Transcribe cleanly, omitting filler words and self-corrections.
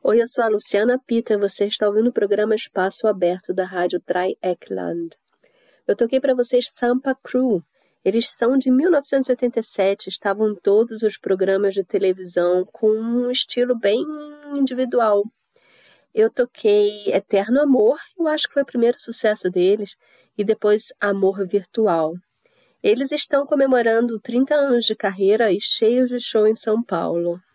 Oi, eu sou a Luciana Pita, você está ouvindo o programa Espaço Aberto da Rádio Dreieckland. Eu toquei para vocês Sampa Crew. Eles são de 1987, estavam em todos os programas de televisão com um estilo bem individual. Eu toquei Eterno Amor, eu acho que foi o primeiro sucesso deles, e depois Amor Virtual. Eles estão comemorando 30 anos de carreira e cheios de show em São Paulo.